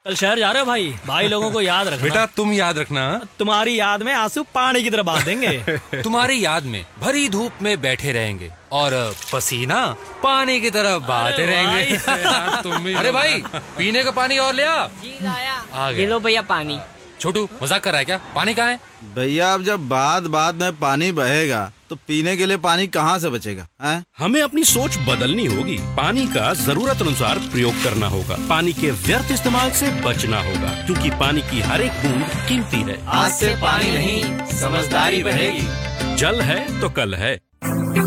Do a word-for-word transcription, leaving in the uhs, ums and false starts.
कल शहर जा रहे हो भाई? भाई लोगों को याद रखना। बेटा तुम याद रखना, तुम्हारी याद में आंसू पानी की तरह बहा देंगे। तुम्हारी याद में भरी धूप में बैठे रहेंगे और पसीना पानी की तरह बहाते रहेंगे। अरे भाई पीने का पानी और ले आ। आ गया। ये लो भैया पानी। छोटू मजाक कर रहा है क्या? पानी कहाँ है? भैया अब जब बात बात में पानी बहेगा तो पीने के लिए पानी कहाँ से बचेगा है? हमें अपनी सोच बदलनी होगी। पानी का जरूरत अनुसार प्रयोग करना होगा। पानी के व्यर्थ इस्तेमाल से बचना होगा, क्योंकि पानी की हर एक बूंद कीमती है। आज से पानी नहीं समझदारी बढ़ेगी। जल है तो कल है।